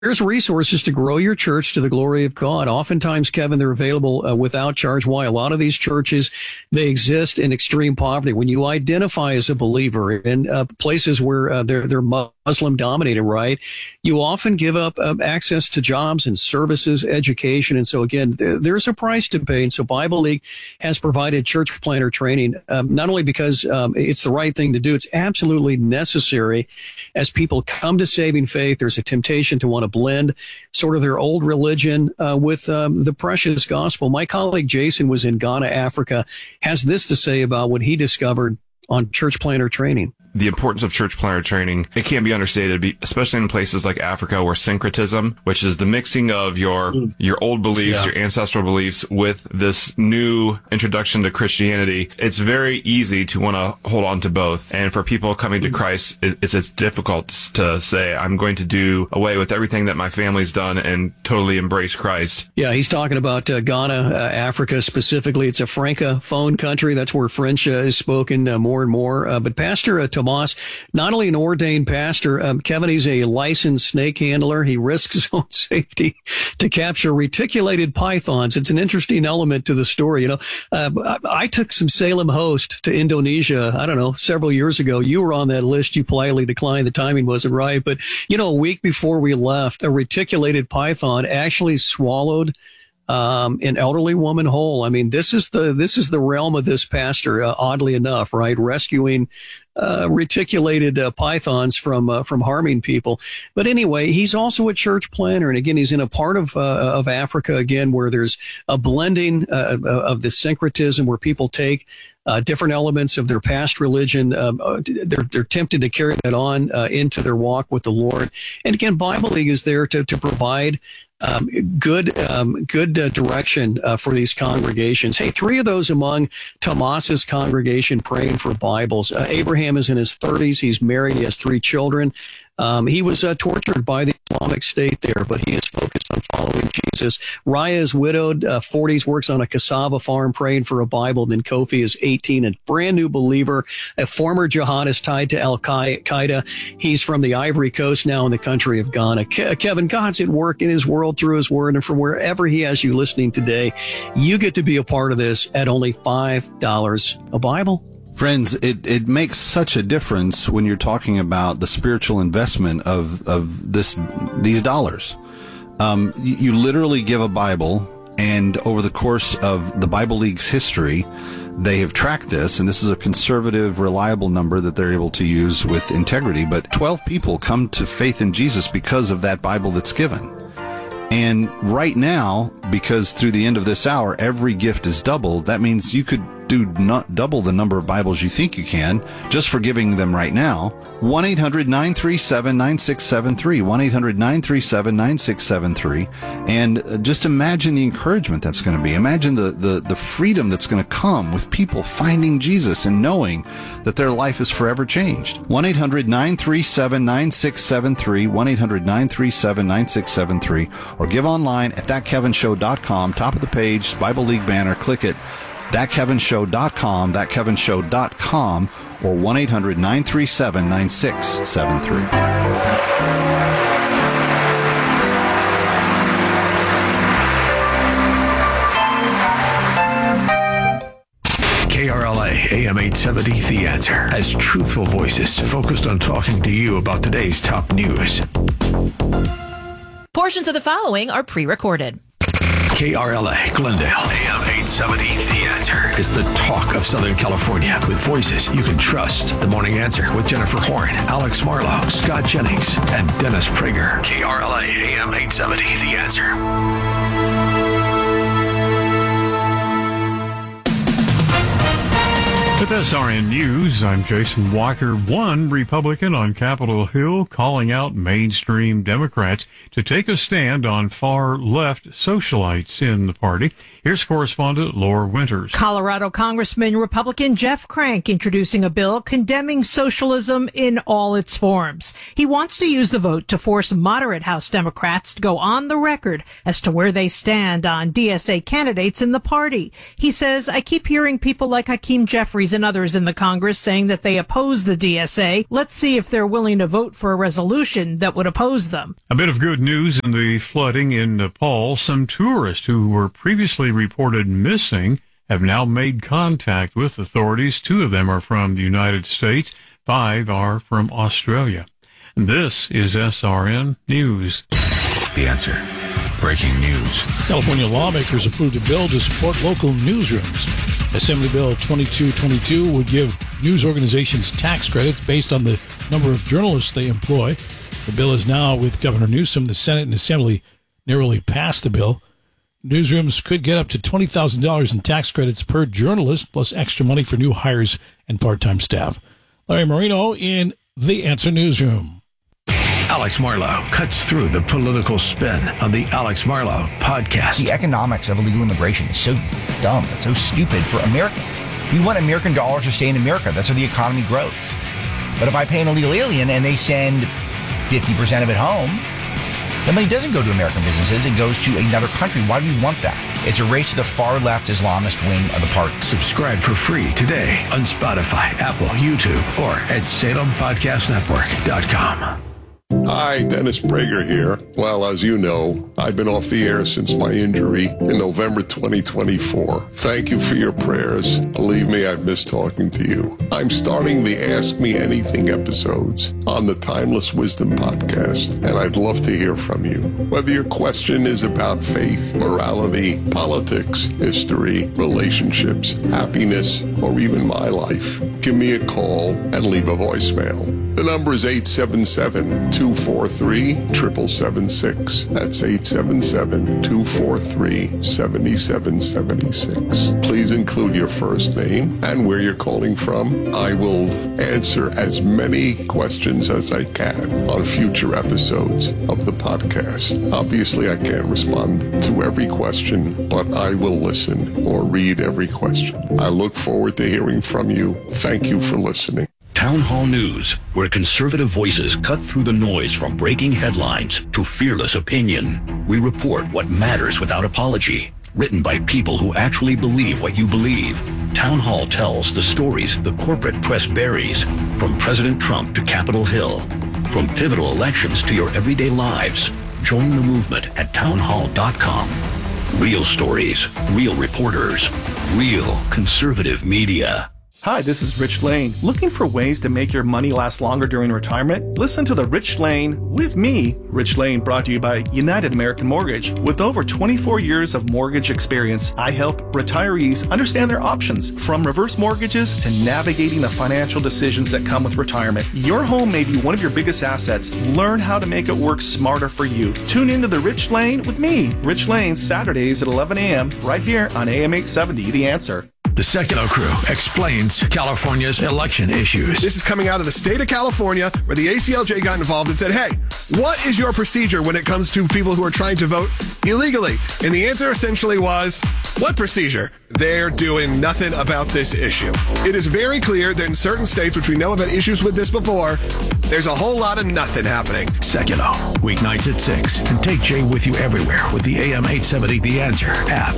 There's resources to grow your church to the glory of God. Oftentimes, Kevin, they're available without charge. Why? A lot of these churches, they exist in extreme poverty. When you identify as a believer in places where they're Muslim dominated, right? You often give up access to jobs and services, education. And so again, there's a price to pay. And so Bible League has provided church planter training, not only because it's the right thing to do, it's absolutely necessary as people come to saving faith. There's a temptation to want to blend sort of their old religion with the precious gospel. My colleague Jason was in Ghana, Africa, has this to say about what he discovered on church planter training. The importance of church planter training, it can't be understated, especially in places like Africa where syncretism, which is the mixing of your old beliefs, your ancestral beliefs with this new introduction to Christianity, it's very easy to want to hold on to both. And for people coming to Christ, it's difficult to say, I'm going to do away with everything that my family's done and totally embrace Christ. Yeah, he's talking about Ghana, Africa specifically. It's a Francophone country. That's where French is spoken more and more. But Pastor Tomas, not only an ordained pastor, Kevin, he's a licensed snake handler. He risks his own safety to capture reticulated pythons. It's an interesting element to the story. You know, I took some Salem host to Indonesia, I don't know, several years ago. You were on that list. You politely declined. The timing wasn't right. But, you know, a week before we left, a reticulated python actually swallowed an elderly woman whole. I mean, this is the realm of this pastor, oddly enough, right? Rescuing reticulated pythons from harming people. But anyway, he's also a church planter, and again, he's in a part of Africa again where there's a blending of the syncretism where people take different elements of their past religion. They're tempted to carry that on into their walk with the Lord. And again, Bible League is there to provide good direction for these congregations. Hey, 3 of those among Tomas's congregation praying for Bibles. Abraham is in his 30s. He's married. He has 3 children. He was tortured by the Islamic State there, but he is focused on following Jesus. Raya is widowed, 40s, works on a cassava farm praying for a Bible. Then Kofi is 18, a brand new believer, a former jihadist tied to Al-Qaeda. He's from the Ivory Coast, now in the country of Ghana. Kevin, God's at work in his world through his word, and from wherever he has you listening today, you get to be a part of this at only $5 a Bible. Friends, it makes such a difference when you're talking about the spiritual investment of these dollars. You literally give a Bible, and over the course of the Bible League's history, they have tracked this, and this is a conservative, reliable number that they're able to use with integrity, but 12 people come to faith in Jesus because of that Bible that's given. And right now, because through the end of this hour, every gift is doubled, that means you could do not double the number of Bibles you think you can just for giving them right now. 1-800-937-9673, 1-800-937-9673. And just imagine the encouragement that's going to be. Imagine the freedom that's going to come with people finding Jesus and knowing that their life is forever changed. 1-800-937-9673, 1-800-937-9673, or give online at thatkevinshow.com, top of the page, Bible League banner, click it, thatkevinshow.com, thatkevinshow.com, or 1-800-937-9673. KRLA AM 870 The Answer has truthful voices focused on talking to you about today's top news. Portions of the following are pre-recorded. KRLA Glendale AM 870 The Answer is the talk of Southern California with voices you can trust. The Morning Answer with Jennifer Horn, Alex Marlowe, Scott Jennings, and Dennis Prager. KRLA AM 870 The Answer. With SRN News, I'm Jason Walker. One Republican on Capitol Hill calling out mainstream Democrats to take a stand on far-left socialites in the party. Here's correspondent Laura Winters. Colorado Congressman Republican Jeff Crank introducing a bill condemning socialism in all its forms. He wants to use the vote to force moderate House Democrats to go on the record as to where they stand on DSA candidates in the party. He says, I keep hearing people like Hakeem Jeffries Kennedys and others in the Congress saying that they oppose the DSA. Let's see if they're willing to vote for a resolution that would oppose them. A bit of good news in the flooding in Nepal. Some tourists who were previously reported missing have now made contact with authorities. 2 of them are from the United States. 5 are from Australia. This is SRN News. The Answer. Breaking news. California lawmakers approved a bill to support local newsrooms. Assembly Bill 2222 would give news organizations tax credits based on the number of journalists they employ. The bill is now with Governor Newsom. The Senate and Assembly narrowly passed the bill. Newsrooms could get up to $20,000 in tax credits per journalist, plus extra money for new hires and part-time staff. Larry Marino in The Answer Newsroom. Alex Marlow cuts through the political spin on the Alex Marlow podcast. The economics of illegal immigration is so dumb. It's so stupid for Americans. We want American dollars to stay in America. That's how the economy grows. But if I pay an illegal alien and they send 50% of it home, the money doesn't go to American businesses. It goes to another country. Why do we want that? It's a race to the far-left Islamist wing of the party. Subscribe for free today on Spotify, Apple, YouTube, or at SalemPodcastNetwork.com. Hi, Dennis Prager here. Well, as you know, I've been off the air since my injury in November 2024. Thank you for your prayers. Believe me, I've missed talking to you. I'm starting the Ask Me Anything episodes on the Timeless Wisdom podcast, and I'd love to hear from you. Whether your question is about faith, morality, politics, history, relationships, happiness, or even my life, give me a call and leave a voicemail. The number is 877-243-7776. That's 877-243-7776. Please include your first name and where you're calling from. I will answer as many questions as I can on future episodes of the podcast. Obviously, I can't respond to every question, but I will listen or read every question. I look forward to hearing from you. Thank you for listening. Town Hall News, where conservative voices cut through the noise from breaking headlines to fearless opinion. We report what matters without apology. Written by people who actually believe what you believe. Town Hall tells the stories the corporate press buries, from President Trump to Capitol Hill, from pivotal elections to your everyday lives. Join the movement at townhall.com. Real stories, real reporters, real conservative media. Hi, this is Rich Lane. Looking for ways to make your money last longer during retirement? Listen to The Rich Lane with me, Rich Lane, brought to you by United American Mortgage. With over 24 years of mortgage experience, I help retirees understand their options, from reverse mortgages to navigating the financial decisions that come with retirement. Your home may be one of your biggest assets. Learn how to make it work smarter for you. Tune into The Rich Lane with me, Rich Lane, Saturdays at 11 a.m. right here on AM 870, The Answer. The Secular Crew explains California's election issues. This is coming out of the state of California, where the ACLJ got involved and said, hey, what is your procedure when it comes to people who are trying to vote illegally? And the answer essentially was, what procedure? They're doing nothing about this issue. It is very clear that in certain states, which we know have had issues with this before, there's a whole lot of nothing happening. Secular, weeknights at 6. And take Jay with you everywhere with the AM 870 The Answer app.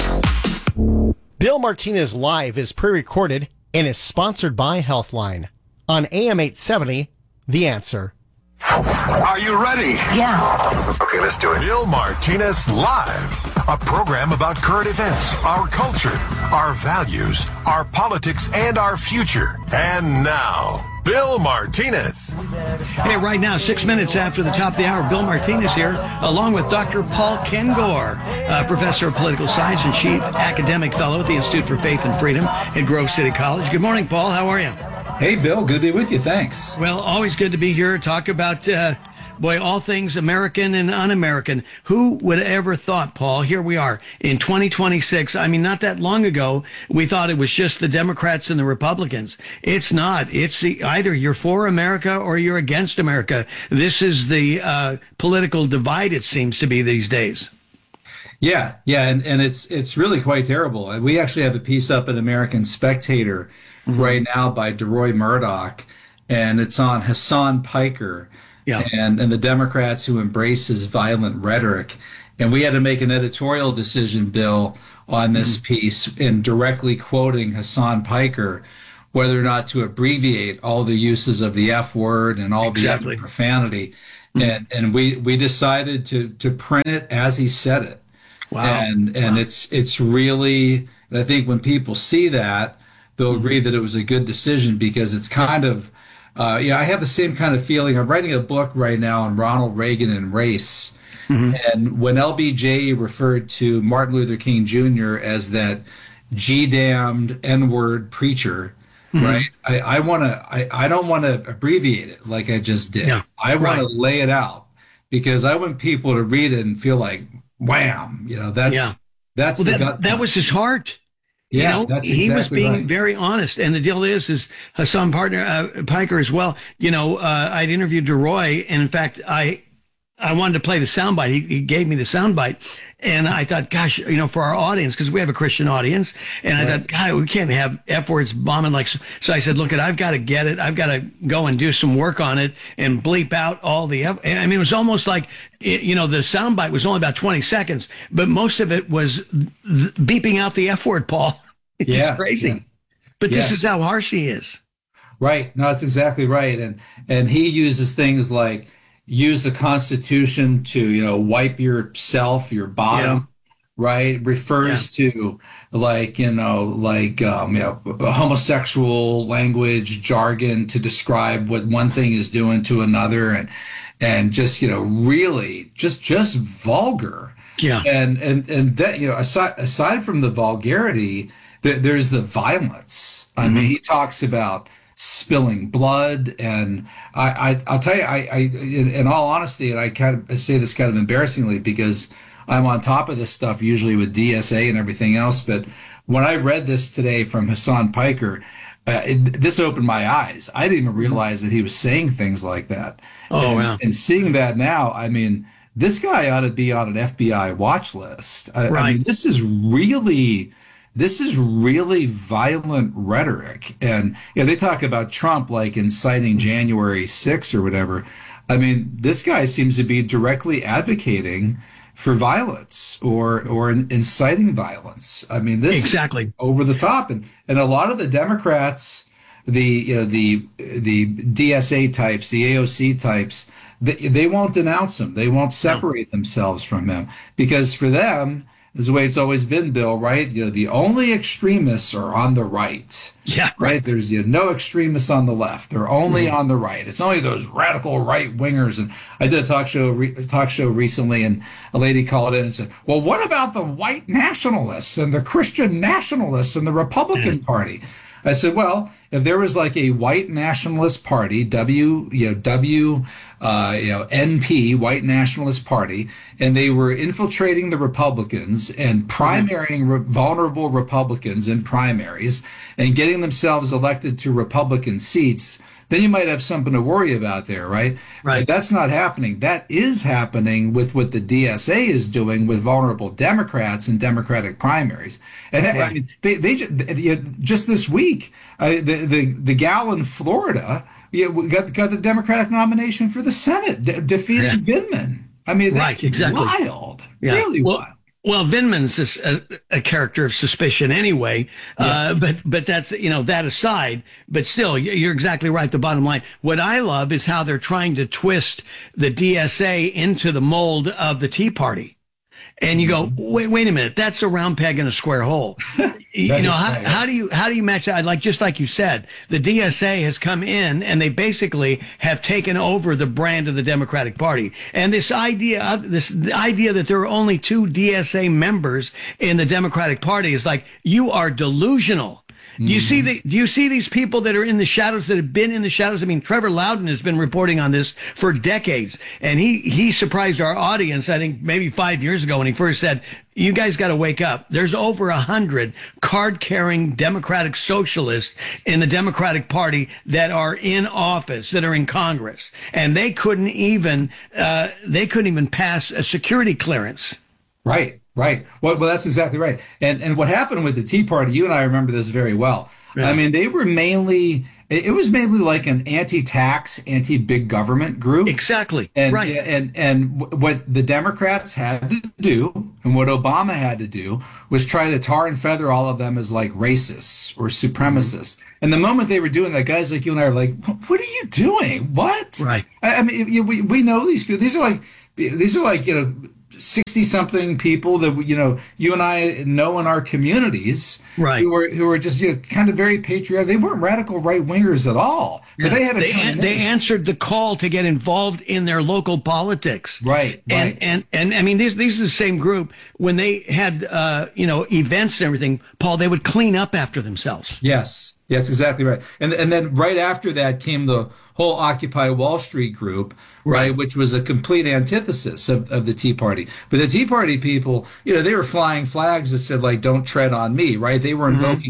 Bill Martinez Live is pre-recorded and is sponsored by Healthline. On AM 870, The Answer. Are you ready? Yeah. Okay, let's do it. Bill Martinez Live, a program about current events, our culture, our values, our politics, and our future. And now, Bill Martinez. Hey, right now, 6 minutes after the top of the hour, Bill Martinez here, along with Dr. Paul Kengor, professor of political science and chief academic fellow at the Institute for Faith and Freedom at Grove City College. Good morning, Paul. How are you? Hey, Bill. Good to be with you. Thanks. Well, always good to be here. Talk about, all things American and un-American. Who would have ever thought, Paul, here we are in 2026. I mean, not that long ago, we thought it was just the Democrats and the Republicans. It's not. It's either you're for America or you're against America. This is the political divide, it seems to be these days. Yeah. And it's really quite terrible. We actually have a piece up in American Spectator right now by DeRoy Murdoch, and it's on Hassan Piker. Yeah. And the Democrats who embrace his violent rhetoric. And we had to make an editorial decision, Bill, on this piece in directly quoting Hassan Piker, whether or not to abbreviate all the uses of the F word and all the other profanity. And we decided to print it as he said it. Wow. And it's really, and I think when people see that, they'll agree that it was a good decision, because it's kind of, I have the same kind of feeling. I'm writing a book right now on Ronald Reagan and race. And when LBJ referred to Martin Luther King Jr. as that G-damned N-word preacher, right? I don't want to abbreviate it like I just did. Yeah, I want to lay it out, because I want people to read it and feel like, wham, that was his heart. Yeah, you know, he was being very honest. And the deal is Hassan Piker as well. You know, I'd interviewed DeRoy, and in fact, I wanted to play the soundbite. He gave me the soundbite, and I thought, gosh, you know, for our audience, because we have a Christian audience, and I thought, God, we can't have F words bombing like. So I said, look, I've got to get it. I've got to go and do some work on it and bleep out all the F. I mean, it was almost like, you know, the soundbite was only about 20 seconds, but most of it was beeping out the F word, Paul. It's crazy. Yeah. But this is how harsh he is. Right. No, that's exactly right. And he uses things like, use the Constitution to, you know, wipe yourself, your bottom, right? Refers to homosexual language, jargon to describe what one thing is doing to another, and just, you know, really just vulgar. Yeah. And that, you know, aside from the vulgarity, there's the violence. I mean, he talks about spilling blood, and I'll tell you, I in all honesty, and I say this kind of embarrassingly because I'm on top of this stuff usually with DSA and everything else, but when I read this today from Hassan Piker, this opened my eyes. I didn't even realize that he was saying things like that. Wow. And seeing that now, I mean, this guy ought to be on an FBI watch list. I mean, this is really violent rhetoric. And they talk about Trump like inciting January 6th or whatever. I mean, this guy seems to be directly advocating for violence or inciting violence. I mean, this exactly is over the top. And a lot of the Democrats, the DSA types, the AOC types, they won't denounce him. They won't separate themselves from him, because for them, is the way it's always been, Bill, right? You know, the only extremists are on the right. Yeah, right. There's no extremists on the left. They're only on the right. It's only those radical right wingers. And I did a talk show recently, and a lady called in and said, "Well, what about the white nationalists and the Christian nationalists and the Republican Party?" I said, well, if there was like a white nationalist party, NP, white nationalist party, and they were infiltrating the Republicans and primarying vulnerable Republicans in primaries and getting themselves elected to Republican seats, then you might have something to worry about there, right? Right. But that's not happening. That is happening with what the DSA is doing with vulnerable Democrats in Democratic primaries. And I mean, they just this week, the gal in Florida got the Democratic nomination for the Senate, defeated Vindman. I mean, that's wild. Yeah. Really wild. Well, Vindman's a character of suspicion anyway, but that's, that aside, but still, you're exactly right. The bottom line, what I love is how they're trying to twist the DSA into the mold of the Tea Party. And you go, wait a minute, that's a round peg in a square hole. How do you match that? Just like you said, the DSA has come in and they basically have taken over the brand of the Democratic Party. And the idea that there are only 2 DSA members in the Democratic Party is like, you are delusional. Do you see these people that are in the shadows, that have been in the shadows? I mean, Trevor Loudon has been reporting on this for decades, and he surprised our audience, I think maybe 5 years ago, when he first said, you guys got to wake up. There's over 100 card-carrying Democratic socialists in the Democratic Party that are in office, that are in Congress, and they couldn't even pass a security clearance. Right. Right. Well, that's exactly right. And what happened with the Tea Party, you and I remember this very well. Yeah. I mean, they were mainly It was mainly like an anti-tax, anti-big government group. Exactly. And, right. And what the Democrats had to do and what Obama had to do was try to tar and feather all of them as like racists or supremacists. And the moment they were doing that, guys like you and I are like, what are you doing? What? Right. I mean, we know these people. These are like, 60-something people that, you and I know in our communities, right? Who were just kind of very patriotic. They weren't radical right-wingers at all. But they had they answered the call to get involved in their local politics. Right. And I mean, these are the same group. When they had, events and everything, Paul, they would clean up after themselves. Yes, exactly right. And then right after that came the whole Occupy Wall Street group, right, which was a complete antithesis of the Tea Party. But the Tea Party people, they were flying flags that said, like, don't tread on me, right? They were invoking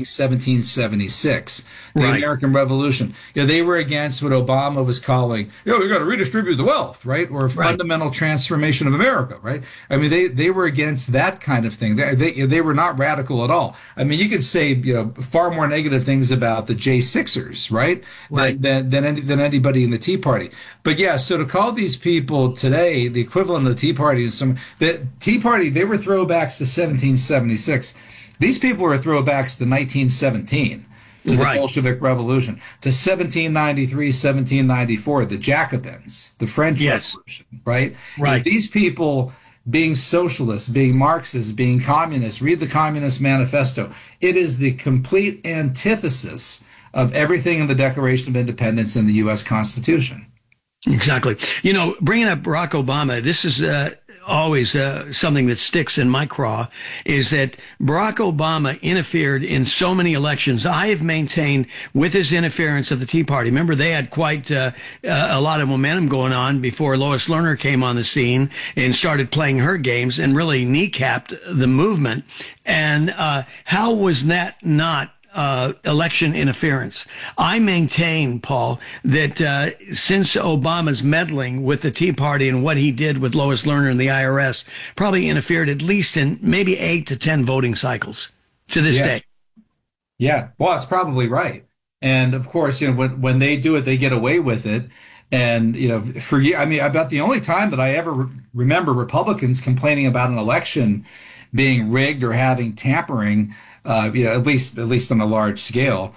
1776, the American Revolution. They were against what Obama was calling, we got to redistribute the wealth, right? Or a fundamental transformation of America, right? I mean, they were against that kind of thing. They were not radical at all. I mean, you could say, far more negative things about the J6ers, right? Than anybody in the Tea Party. But yeah, so to call these people today the equivalent of the Tea Party the Tea Party, they were throwbacks to 1776. These people were throwbacks to 1917, to the Bolshevik Revolution, to 1793, 1794, the Jacobins, the French Revolution, right? Right. These people being socialists, being Marxists, being communists, read the Communist Manifesto. It is the complete antithesis of everything in the Declaration of Independence and the U.S. Constitution. Exactly. Bringing up Barack Obama, this is always something that sticks in my craw, is that Barack Obama interfered in so many elections. I have maintained with his interference of the Tea Party. Remember, they had quite a lot of momentum going on before Lois Lerner came on the scene and started playing her games and really kneecapped the movement. And how was that not election interference? I maintain, Paul, that since Obama's meddling with the Tea Party and what he did with Lois Lerner and the IRS probably interfered at least in maybe 8 to 10 voting cycles to this day. Yeah, well, it's probably right. And of course, when they do it, they get away with it. And, about the only time that I ever remember Republicans complaining about an election being rigged or having tampering, at least on a large scale,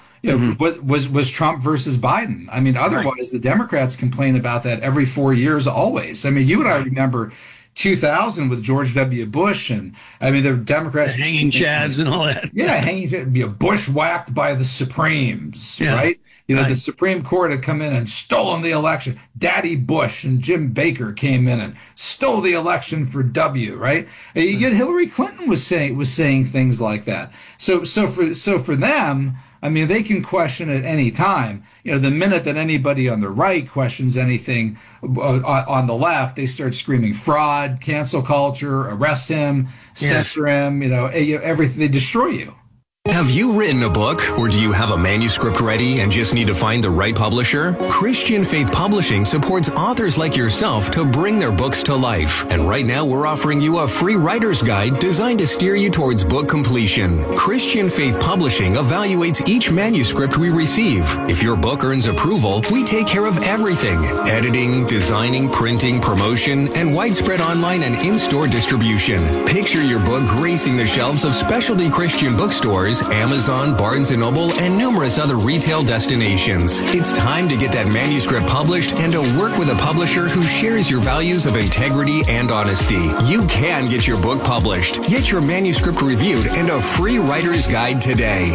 was Trump versus Biden. I mean, otherwise the Democrats complain about that every 4 years, always. I mean, you and I remember 2000 with George W. Bush, and I mean, the Democrats hanging chads and all that. Yeah, bushwhacked by the Supremes, right? The Supreme Court had come in and stolen the election. Daddy Bush and Jim Baker came in and stole the election for W, right? Yet Hillary Clinton was saying things like that. So for them, I mean, they can question at any time. The minute that anybody on the right questions anything on the left, they start screaming fraud, cancel culture, arrest him, censor him, everything. They destroy you. Have you written a book, or do you have a manuscript ready and just need to find the right publisher? Christian Faith Publishing supports authors like yourself to bring their books to life. And right now we're offering you a free writer's guide designed to steer you towards book completion. Christian Faith Publishing evaluates each manuscript we receive. If your book earns approval, we take care of everything: editing, designing, printing, promotion, and widespread online and in-store distribution. Picture your book gracing the shelves of specialty Christian bookstores, Amazon, Barnes & Noble, and numerous other retail destinations. It's time to get that manuscript published and to work with a publisher who shares your values of integrity and honesty. You can get your book published, get your manuscript reviewed, and a free writer's guide today.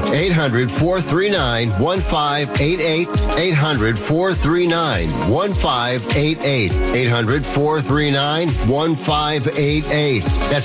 800-439-1588. 800-439-1588. 800-439-1588. That's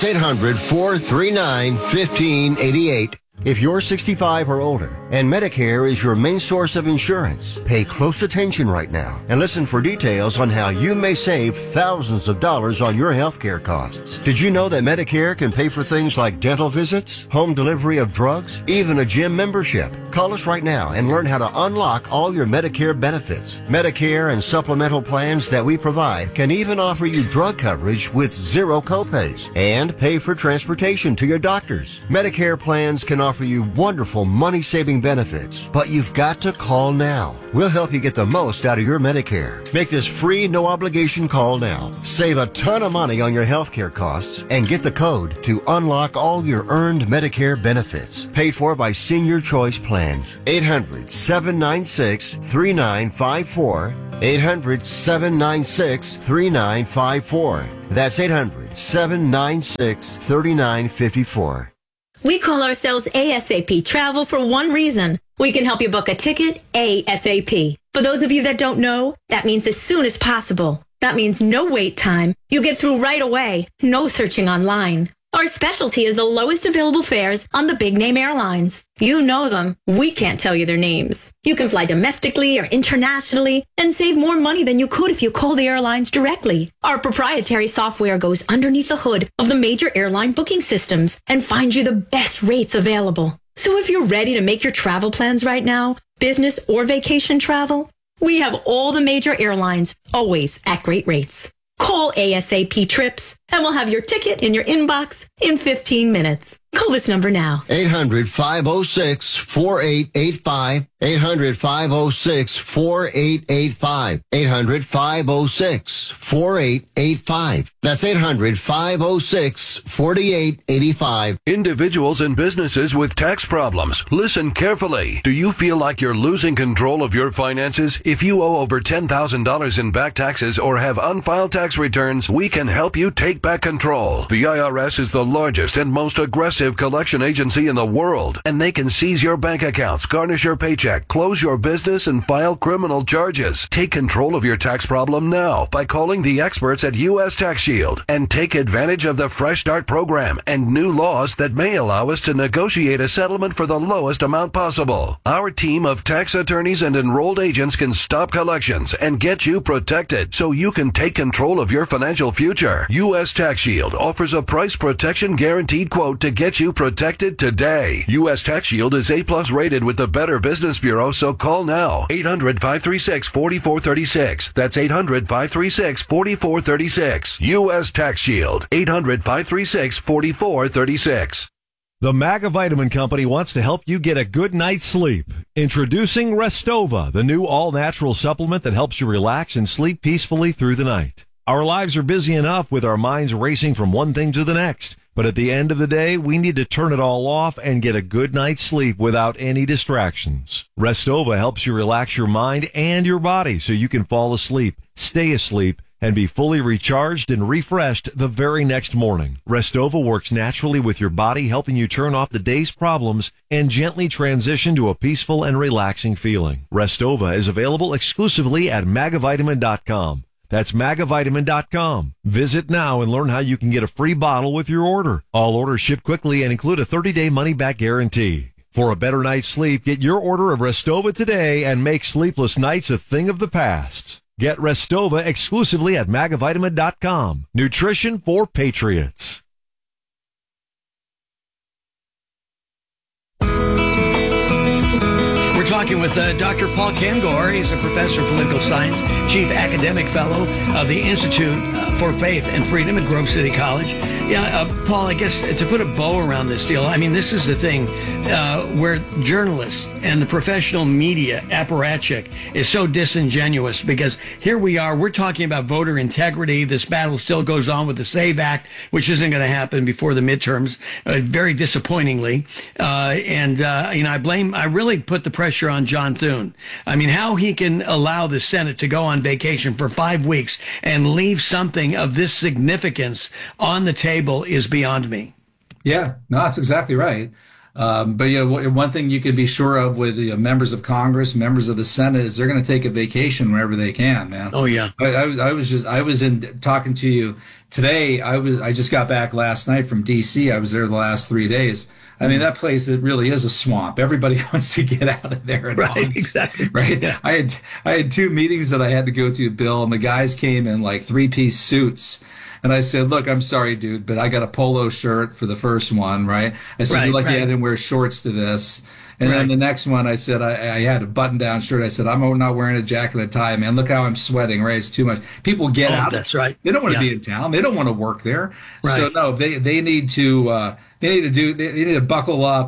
800-439-1588. If you're 65 or older and Medicare is your main source of insurance, pay close attention right now and listen for details on how you may save thousands of dollars on your healthcare costs. Did you know that Medicare can pay for things like dental visits, home delivery of drugs, even a gym membership? Call us right now and learn how to unlock all your Medicare benefits. Medicare and supplemental plans that we provide can even offer you drug coverage with zero copays and pay for transportation to your doctors. Medicare plans can offer offer you wonderful money-saving benefits, but you've got to call now. We'll help you get the most out of your Medicare. Make this free, no-obligation call now. Save a ton of money on your health care costs and get the code to unlock all your earned Medicare benefits. Paid for by Senior Choice Plans. 800-796-3954. 800-796-3954. That's 800-796-3954. We call ourselves ASAP Travel for one reason. We can help you book a ticket ASAP. For those of you that don't know, that means as soon as possible. That means no wait time. You get through right away. No searching online. Our specialty is the lowest available fares on the big-name airlines. You know them. We can't tell you their names. You can fly domestically or internationally and save more money than you could if you call the airlines directly. Our proprietary software goes underneath the hood of the major airline booking systems and finds you the best rates available. So if you're ready to make your travel plans right now, business or vacation travel, we have all the major airlines, always at great rates. Call ASAP Trips, and we'll have your ticket in your inbox in 15 minutes. Call this number now. 800-506-4885. 800-506-4885. 800-506-4885. That's 800-506-4885. Individuals and businesses with tax problems. Listen carefully. Do you feel like you're losing control of your finances? If you owe over $10,000 in back taxes or have unfiled tax returns, we can help you take back control. The IRS is the largest and most aggressive collection agency in the world, and they can seize your bank accounts, garnish your paycheck, close your business, and file criminal charges. Take control of your tax problem now by calling the experts at U.S. Tax Shield and take advantage of the Fresh Start program and new laws that may allow us to negotiate a settlement for the lowest amount possible. Our team of tax attorneys and enrolled agents can stop collections and get you protected so you can take control of your financial future. U.S. Tax Shield offers a price protection guaranteed quote to get you protected today. U.S. Tax Shield is A+ rated with the Better Business Bureau, so call now. 800-536-4436. That's 800-536-4436. U.S. Tax Shield. 800-536-4436. The Magavitamin Company wants to help you get a good night's sleep. Introducing Restova, the new all-natural supplement that helps you relax and sleep peacefully through the night. Our lives are busy enough with our minds racing from one thing to the next. But at the end of the day, we need to turn it all off and get a good night's sleep without any distractions. Restova helps you relax your mind and your body so you can fall asleep, stay asleep, and be fully recharged and refreshed the very next morning. Restova works naturally with your body, helping you turn off the day's problems and gently transition to a peaceful and relaxing feeling. Restova is available exclusively at Magavitamin.com. That's Magavitamin.com. Visit now and learn how you can get a free bottle with your order. All orders ship quickly and include a 30-day money-back guarantee. For a better night's sleep, get your order of Restova today and make sleepless nights a thing of the past. Get Restova exclusively at Magavitamin.com. Nutrition for Patriots. We're talking with Dr. Paul Kengor. He's a professor of political science, chief academic fellow of the Institute for Faith and Freedom at Grove City College. Yeah, Paul, I guess to put a bow around this deal, I mean, this is the thing where journalists and the professional media apparatchik is so disingenuous, because here we are, we're talking about voter integrity. This battle still goes on with the SAVE Act, which isn't going to happen before the midterms, very disappointingly. I really put the pressure on John Thune. I mean, how he can allow the Senate to go on vacation for 5 weeks and leave something of this significance on the table is beyond me. Yeah, no, that's exactly right. But one thing you can be sure of with members of Congress, members of the Senate, is they're going to take a vacation whenever they can, man. Oh yeah. I was in talking to you today. I just got back last night from D.C. I was there the last 3 days. I mean, that place, it really is a swamp. Everybody wants to get out of there. Right, exactly. Right. Yeah. I had 2 meetings that I had to go to, Bill, and the guys came in like 3-piece suits. And I said, look, I'm sorry, dude, but I got a polo shirt for the first one, right? I said, you're lucky I didn't wear shorts to this. And then the next one, I said, I had a button-down shirt. I said, I'm not wearing a jacket and a tie, man. Look how I'm sweating, right? It's too much. People get out. That's right. They don't want to be in town. They don't want to work there. Right. So, no, they need to buckle up.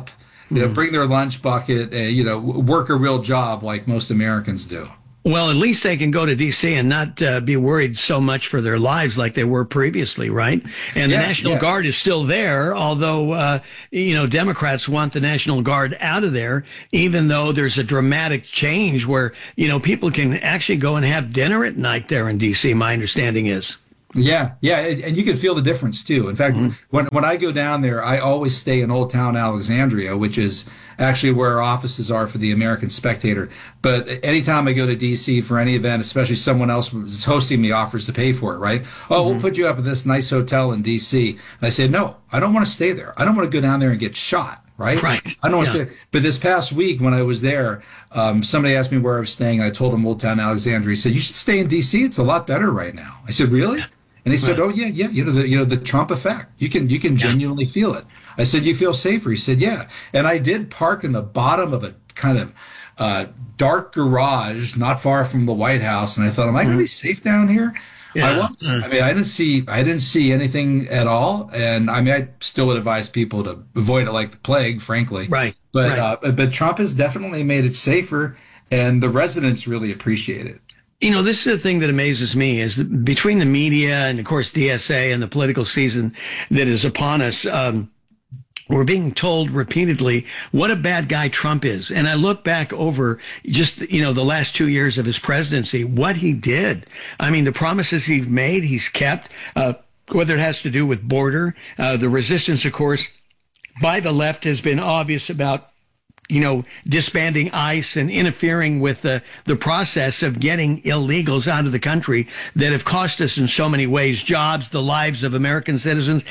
bring their lunch bucket, work a real job like most Americans do. Well, at least they can go to D.C. and not be worried so much for their lives like they were previously, right? And the National Guard is still there, although, Democrats want the National Guard out of there, even though there's a dramatic change where, people can actually go and have dinner at night there in D.C., my understanding is. Yeah, and you can feel the difference too. In fact, when I go down there, I always stay in Old Town Alexandria, which is actually where our offices are for the American Spectator. But anytime I go to D.C. for any event, especially someone else who's hosting me offers to pay for it, right? Oh, we'll put you up at this nice hotel in D.C. And I say, no, I don't want to stay there. I don't want to go down there and get shot. Right. I don't want to say, but this past week when I was there, somebody asked me where I was staying. I told him Old Town Alexandria. He said, you should stay in D.C. It's a lot better right now. I said, really? And he said, oh, yeah. The Trump effect. You can genuinely feel it. I said, you feel safer? He said, yeah. And I did park in the bottom of a kind of dark garage not far from the White House. And I thought, am I going to be safe down here? I was. I mean, I didn't see anything at all. And I mean, I still would advise people to avoid it like the plague, frankly. Right. But Trump has definitely made it safer, and the residents really appreciate it. This is the thing that amazes me is that between the media and, of course, DSA and the political season that is upon us, we're being told repeatedly what a bad guy Trump is. And I look back over just, the last 2 years of his presidency, what he did. I mean, the promises he's made, he's kept, whether it has to do with border, the resistance, of course, by the left has been obvious about disbanding ICE and interfering with the process of getting illegals out of the country that have cost us in so many ways, jobs, the lives of American citizens.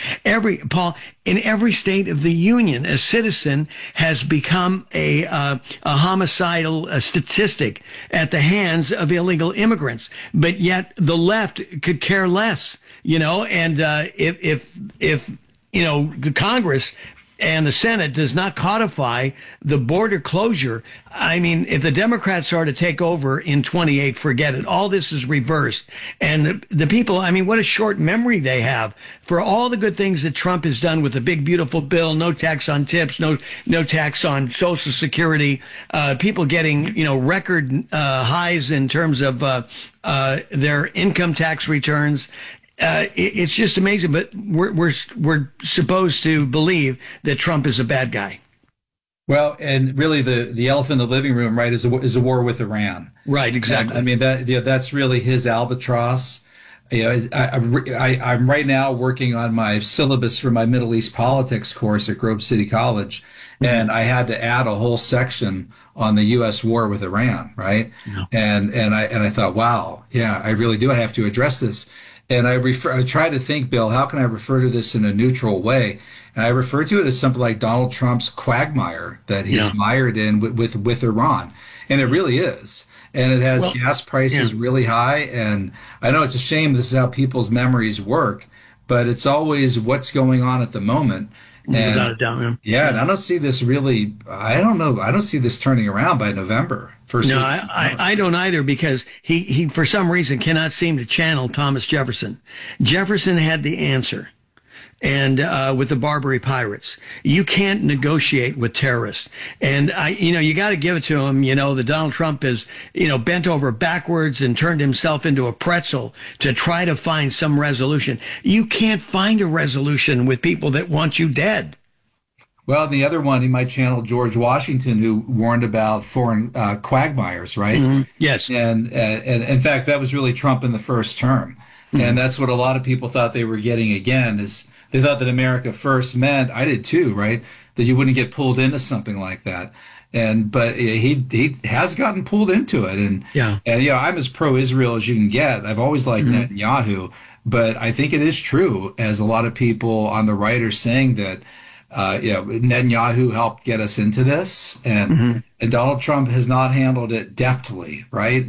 In every state of the union, a citizen has become a homicidal statistic at the hands of illegal immigrants. But yet the left could care less, and if Congress and the Senate does not codify the border closure, I mean, if the Democrats are to take over in 28, forget it. All this is reversed. And the people, I mean, what a short memory they have for all the good things that Trump has done with the big, beautiful bill, no tax on tips, no tax on Social Security, people getting, record highs in terms of their income tax returns. It's just amazing, but we're supposed to believe that Trump is a bad guy. Well, and really, the elephant in the living room, right, is a war with Iran. Right, exactly. And, I mean, that's really his albatross. I'm right now working on my syllabus for my Middle East politics course at Grove City College, and I had to add a whole section on the U.S. war with Iran, right? Yeah. And I thought, wow, yeah, I really do have to address this. And I try to think, Bill, how can I refer to this in a neutral way? And I refer to it as something like Donald Trump's quagmire that he's mired in with Iran. And it really is. And it has gas prices really high. And I know it's a shame this is how people's memories work, but it's always what's going on at the moment. And, without a doubt, yeah, and I don't see this really, I don't see this turning around by November. No, I don't either, because he for some reason cannot seem to channel Thomas Jefferson. Jefferson had the answer. And with the Barbary Pirates, you can't negotiate with terrorists. And you got to give it to him. The Donald Trump is, bent over backwards and turned himself into a pretzel to try to find some resolution. You can't find a resolution with people that want you dead. Well, the other one, he might channel George Washington, who warned about foreign quagmires, right? Mm-hmm. Yes. And in fact, that was really Trump in the first term. Mm-hmm. And that's what a lot of people thought they were getting again, is they thought that America first meant, I did too, right, that you wouldn't get pulled into something like that. But he has gotten pulled into it. And I'm as pro-Israel as you can get. I've always liked Netanyahu. But I think it is true, as a lot of people on the right are saying, that Netanyahu helped get us into this, and Donald Trump has not handled it deftly, right?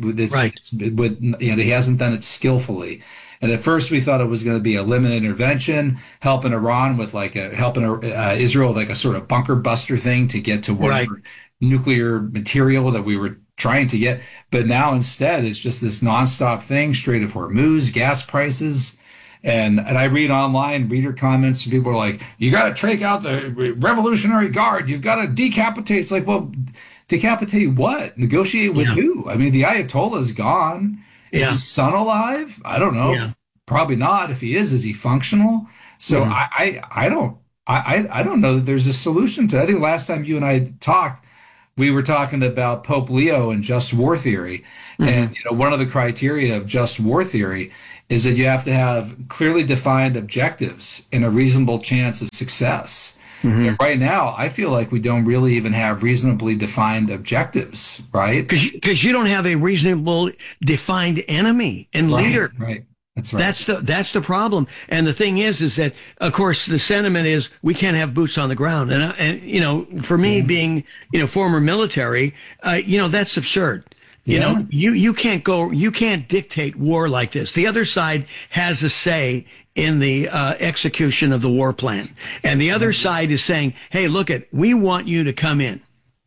He hasn't done it skillfully. And at first we thought it was going to be a limited intervention, helping Iran with helping Israel with like a sort of bunker buster thing to get to whatever nuclear material that we were trying to get. But now instead it's just this nonstop thing, Strait of Hormuz, gas prices. And I read online reader comments and people are like, you got to take out the Revolutionary Guard. You've got to decapitate. It's like, well, decapitate what? Negotiate with who? I mean, the Ayatollah's gone. Is his son alive? I don't know. Yeah. Probably not. If he is he functional? So I don't know that there's a solution to it. I think last time you and I talked, we were talking about Pope Leo and just war theory. And one of the criteria of just war theory is that you have to have clearly defined objectives and a reasonable chance of success. And right now, I feel like we don't really even have reasonably defined objectives, right? Because you don't have a reasonable defined enemy and leader. Right. That's right. That's the problem. And the thing is that, of course, the sentiment is we can't have boots on the ground. And for me being, former military, that's absurd. You can't dictate war like this. The other side has a say in the execution of the war plan. And the other side is saying, hey, we want you to come in.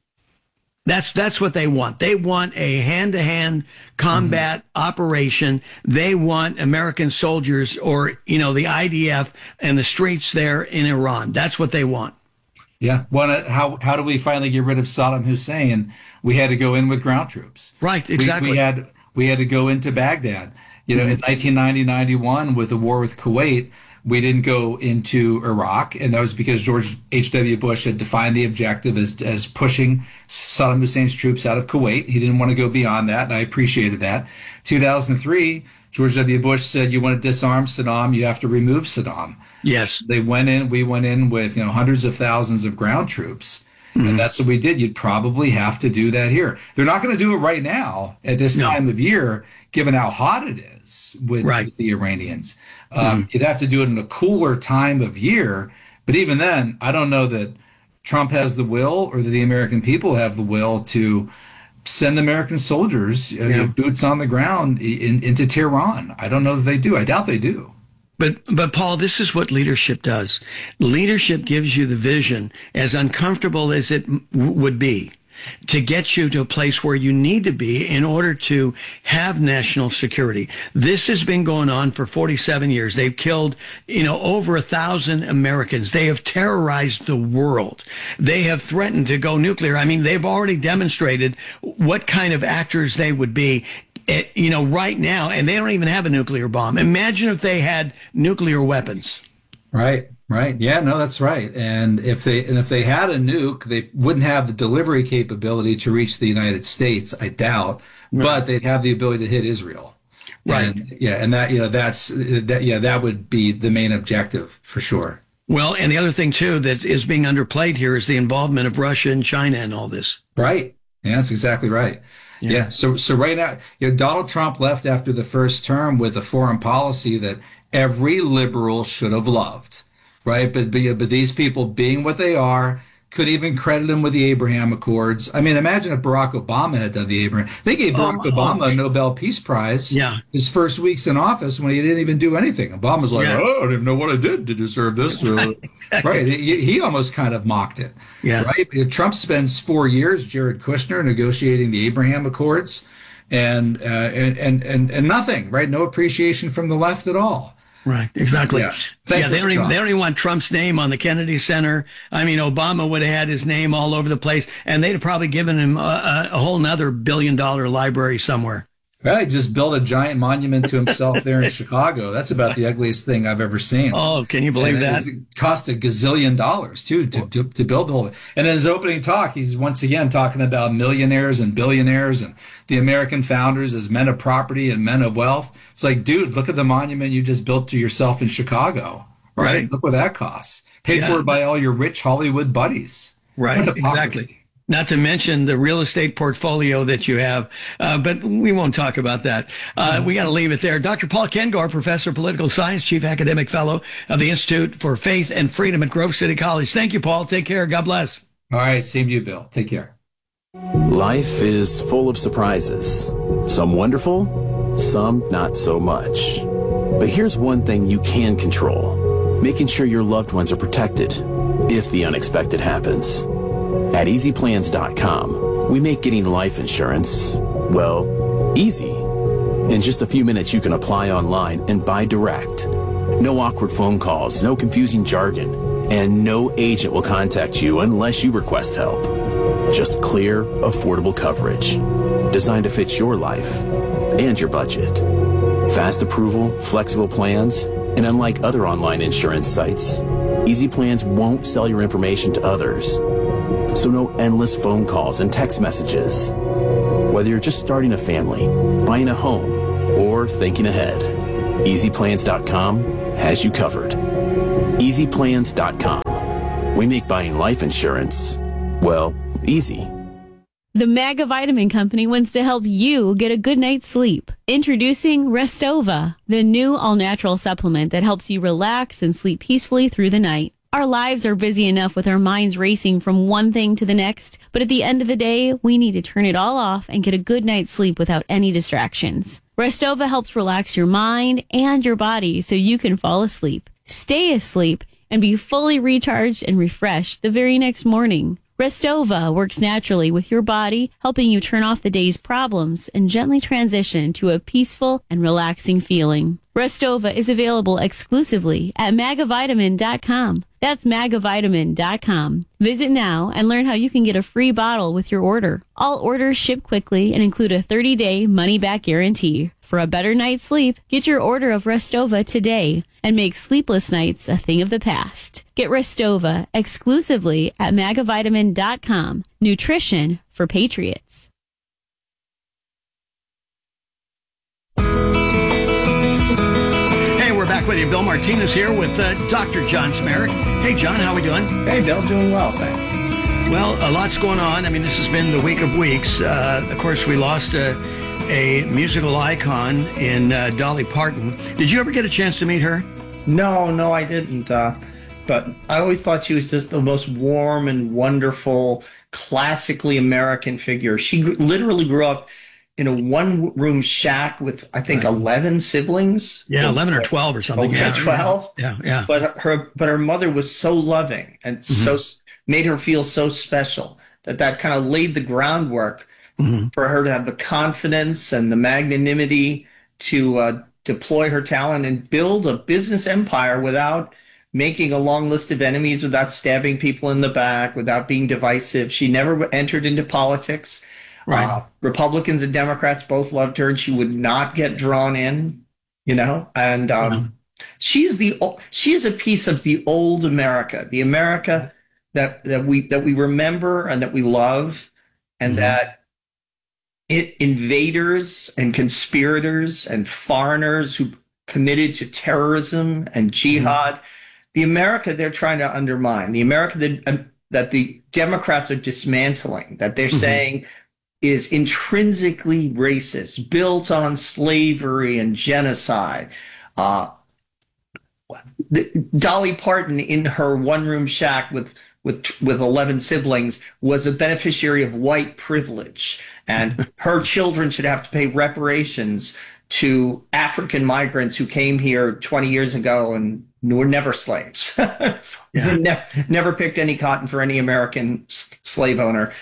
That's what they want. They want a hand-to-hand combat operation. They want American soldiers or, the IDF and the streets there in Iran. That's what they want. Yeah. How do we finally get rid of Saddam Hussein? We had to go in with ground troops. Right, exactly. We had to go into Baghdad. In 1990-91 with the war with Kuwait, we didn't go into Iraq, and that was because George H.W. Bush had defined the objective as pushing Saddam Hussein's troops out of Kuwait. He didn't want to go beyond that, and I appreciated that. 2003, George W. Bush said, you want to disarm Saddam, you have to remove Saddam. Yes. We went in with hundreds of thousands of ground troops. And that's what we did. You'd probably have to do that here. They're not going to do it right now at this time of year, given how hot it is with the Iranians. You'd have to do it in a cooler time of year. But even then, I don't know that Trump has the will or that the American people have the will to send American soldiers, boots on the ground into Tehran. I don't know that they do. I doubt they do. But Paul, this is what leadership does. Leadership gives you the vision, as uncomfortable as it would be, to get you to a place where you need to be in order to have national security. This has been going on for 47 years. They've killed, over 1,000 Americans. They have terrorized the world. They have threatened to go nuclear. I mean, they've already demonstrated what kind of actors they would be. Right now, and they don't even have a nuclear bomb. Imagine if they had nuclear weapons. Right. Yeah, no, that's right. And if they had a nuke, they wouldn't have the delivery capability to reach the United States, I doubt, but they'd have the ability to hit Israel. Right. And that would be the main objective for sure. Well, and the other thing too that is being underplayed here is the involvement of Russia and China in all this. Right. Yeah, that's exactly right. Yeah. So right now, Donald Trump left after the first term with a foreign policy that every liberal should have loved, right? But these people, being what they are, could even credit him with the Abraham Accords. I mean, imagine if Barack Obama had done the Abraham. They gave Barack Obama a Nobel Peace Prize his first weeks in office when he didn't even do anything. Obama's like, I don't even know what I did to deserve this. Right. He almost kind of mocked it. Yeah. Right. Trump spends 4 years, Jared Kushner, negotiating the Abraham Accords and nothing, right? No appreciation from the left at all. Right, exactly. They don't even want Trump's name on the Kennedy Center. I mean, Obama would have had his name all over the place, and they'd have probably given him a whole nother $1 billion library somewhere. Right, just build a giant monument to himself there in Chicago. That's about the ugliest thing I've ever seen. Oh, can you believe that? It cost $1 gazillion too to build the whole thing. And in his opening talk, he's once again talking about millionaires and billionaires and the American founders as men of property and men of wealth. It's like, dude, look at the monument you just built to yourself in Chicago. Right? Look what that costs. Paid for by all your rich Hollywood buddies. Right, exactly. Not to mention the real estate portfolio that you have. But we won't talk about that. We got to leave it there. Dr. Paul Kengor, Professor of Political Science, Chief Academic Fellow of the Institute for Faith and Freedom at Grove City College. Thank you, Paul. Take care. God bless. All right. Same to you, Bill. Take care. Life is full of surprises. Some wonderful, some not so much. But here's one thing you can control: making sure your loved ones are protected if the unexpected happens. At EasyPlans.com, we make getting life insurance, well, easy. In just a few minutes, you can apply online and buy direct. No awkward phone calls, no confusing jargon, and no agent will contact you unless you request help. Just clear, affordable coverage designed to fit your life and your budget. Fast approval, flexible plans, and unlike other online insurance sites, Easy Plans won't sell your information to others. So no endless phone calls and text messages. Whether you're just starting a family, buying a home, or thinking ahead, EasyPlans.com has you covered. EasyPlans.com. We make buying life insurance, well, easy. The Maga Vitamin Company wants to help you get a good night's sleep. Introducing Restova, the new all-natural supplement that helps you relax and sleep peacefully through the night. Our lives are busy enough with our minds racing from one thing to the next, but at the end of the day, we need to turn it all off and get a good night's sleep without any distractions. Restova helps relax your mind and your body so you can fall asleep, stay asleep, and be fully recharged and refreshed the very next morning. Restova works naturally with your body, helping you turn off the day's problems and gently transition to a peaceful and relaxing feeling. Restova is available exclusively at magavitamin.com. That's magavitamin.com. Visit now and learn how you can get a free bottle with your order. All orders ship quickly and include a 30-day money-back guarantee. For a better night's sleep, get your order of Restova today and make sleepless nights a thing of the past. Get Restova exclusively at magavitamin.com. Nutrition for patriots. Hey, we're back with you. Bill Martinez here with Dr. John Smerek. Hey, John, how we doing? Hey, Bill, doing well, thanks. Well, a lot's going on. I mean, this has been the week of weeks. Of course, we lost a musical icon in Dolly Parton. Did you ever get a chance to meet her? No, I didn't. But I always thought she was just the most warm and wonderful, classically American figure. She literally grew up in a one-room shack with, I think, 11 siblings. Yeah, 11 or 12 or something. Yeah, 12. Yeah. But her mother was so loving and so made her feel so special that kind of laid the groundwork for her to have the confidence and the magnanimity to deploy her talent and build a business empire without making a long list of enemies, without stabbing people in the back, without being divisive. She never entered into politics. Right. Republicans and Democrats both loved her, and she would not get drawn in, and she is a piece of the old America, the America that we remember and that we love, and that invaders and conspirators and foreigners who committed to terrorism and jihad, the America they're trying to undermine, the America that the Democrats are dismantling, that they're saying is intrinsically racist, built on slavery and genocide. Dolly Parton, in her one-room shack with 11 siblings, was a beneficiary of white privilege, and her children should have to pay reparations to African migrants who came here 20 years ago and were never slaves. Never picked any cotton for any American slave owner.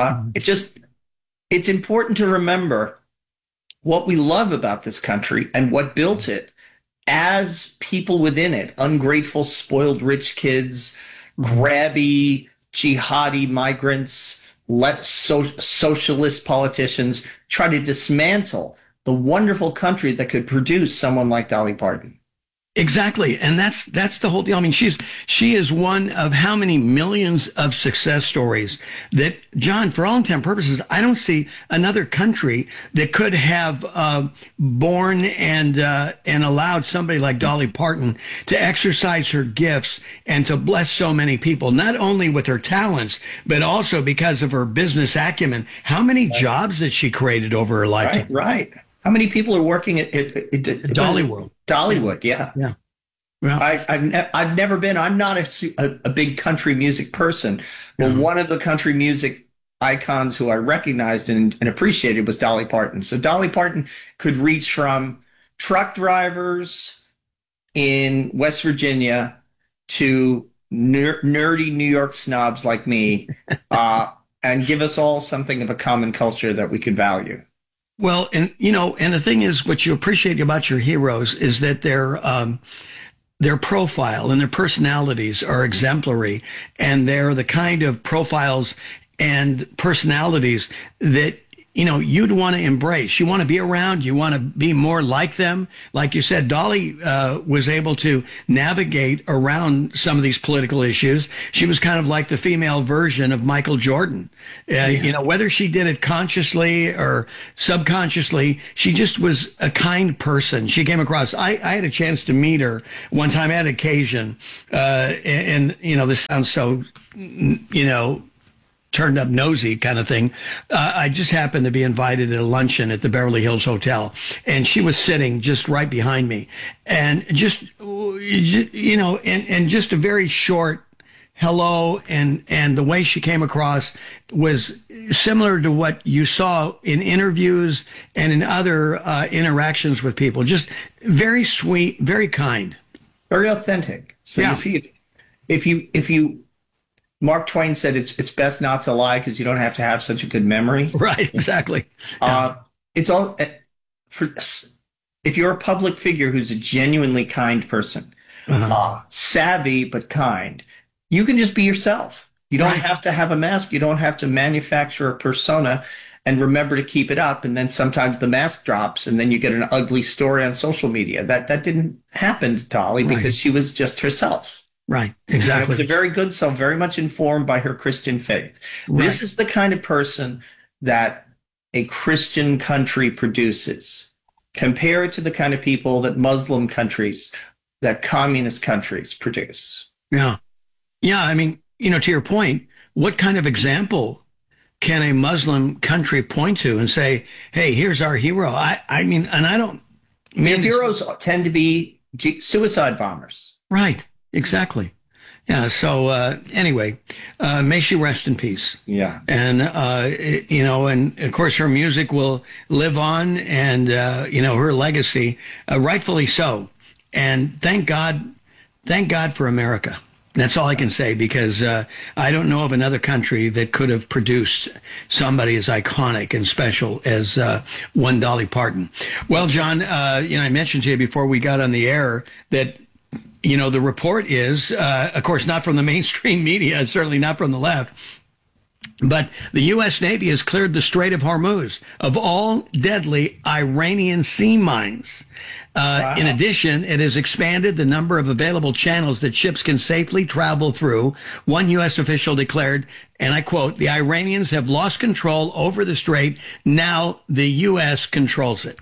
It's important to remember what we love about this country and what built it as people within it, ungrateful, spoiled rich kids, grabby, jihadi migrants, socialist politicians try to dismantle the wonderful country that could produce someone like Dolly Parton. Exactly. And that's the whole deal. I mean, she is one of how many millions of success stories that, John, for all intent and purposes, I don't see another country that could have born and allowed somebody like Dolly Parton to exercise her gifts and to bless so many people, not only with her talents, but also because of her business acumen. How many jobs that she created over her lifetime? Right. How many people are working at Dollywood? Dollywood, yeah. Well, I've never been. I'm not a big country music person, but one of the country music icons who I recognized and appreciated was Dolly Parton. So Dolly Parton could reach from truck drivers in West Virginia to nerdy New York snobs like me, and give us all something of a common culture that we could value. Well, and the thing is, what you appreciate about your heroes is that they're their profile and their personalities are exemplary, and they're the kind of profiles and personalities that you'd want to embrace. You want to be around. You want to be more like them. Like you said, Dolly was able to navigate around some of these political issues. She was kind of like the female version of Michael Jordan. Whether she did it consciously or subconsciously, she just was a kind person. She came across. I had a chance to meet her one time at occasion, and this sounds so, turned up nosy kind of thing. I just happened to be invited to a luncheon at the Beverly Hills Hotel, and she was sitting just right behind me, and just just a very short hello, and the way she came across was similar to what you saw in interviews and in other interactions with people. Just very sweet, very kind, very authentic. So you see, if you Mark Twain said it's best not to lie because you don't have to have such a good memory. Right, exactly. It's all if you're a public figure who's a genuinely kind person, savvy but kind, you can just be yourself. You don't have to have a mask. You don't have to manufacture a persona and remember to keep it up. And then sometimes the mask drops and then you get an ugly story on social media. That didn't happen to Dolly because she was just herself. Right, exactly. And it was a very good self, very much informed by her Christian faith. Right. This is the kind of person that a Christian country produces. Compare it to the kind of people that Muslim countries, that communist countries produce. Yeah. Yeah, I mean, to your point, what kind of example can a Muslim country point to and say, hey, here's our hero? I mean, their heroes tend to be suicide bombers. Right. Exactly. Yeah. So anyway, may she rest in peace. Yeah. And and of course her music will live on, and her legacy, rightfully so. And thank God for America. That's all I can say, because I don't know of another country that could have produced somebody as iconic and special as one Dolly Parton. Well, John, I mentioned to you before we got on the air that the report is, of course, not from the mainstream media, certainly not from the left, but the U.S. Navy has cleared the Strait of Hormuz of all deadly Iranian sea mines. Wow. In addition, it has expanded the number of available channels that ships can safely travel through. One U.S. official declared, and I quote, "The Iranians have lost control over the strait. Now the U.S. controls it."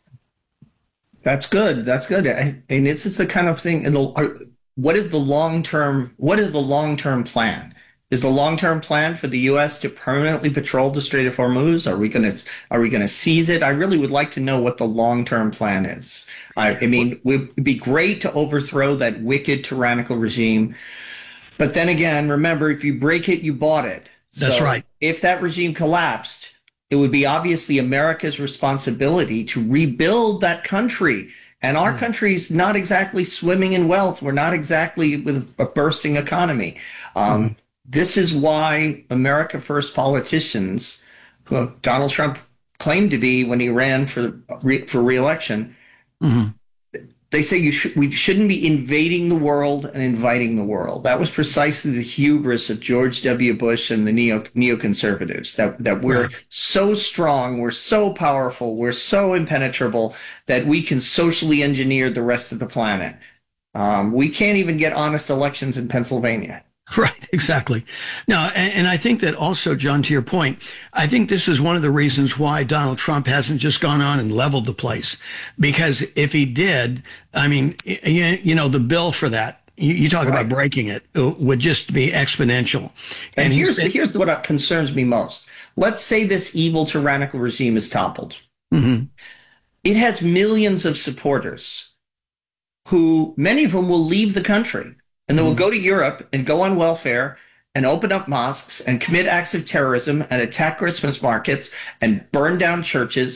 That's good. That's good. And this is the kind of thing. What is the long-term plan? Is the long-term plan for the U.S. to permanently patrol the Strait of Hormuz? Are we going to seize it? I really would like to know what the long-term plan is. I mean, it would be great to overthrow that wicked, tyrannical regime. But then again, remember, if you break it, you bought it. That's right. If that regime collapsed, it would be obviously America's responsibility to rebuild that country. And our country's not exactly swimming in wealth. We're not exactly with a bursting economy. This is why America First politicians, who Donald Trump claimed to be when he ran for re-election, they say we shouldn't be invading the world and inviting the world. That was precisely the hubris of George W. Bush and the neoconservatives, that we're so strong, we're so powerful, we're so impenetrable that we can socially engineer the rest of the planet. We can't even get honest elections in Pennsylvania. Right, exactly. Now, and I think that also, John, to your point, I think this is one of the reasons why Donald Trump hasn't just gone on and leveled the place. Because if he did, I mean, the bill for that, you talk about breaking it, would just be exponential. And here's what concerns me most. Let's say this evil, tyrannical regime is toppled. It has millions of supporters who, many of whom will leave the country. And they will go to Europe and go on welfare and open up mosques and commit acts of terrorism and attack Christmas markets and burn down churches.